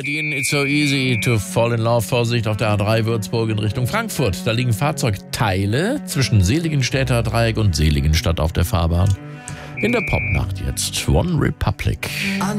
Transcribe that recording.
Dean, It's So Easy to Fall in Love. Vorsicht auf der A3 Würzburg in Richtung Frankfurt. Da liegen Fahrzeugteile zwischen Seligenstädter Dreieck und Seligenstadt auf der Fahrbahn. In der Popnacht jetzt One Republic.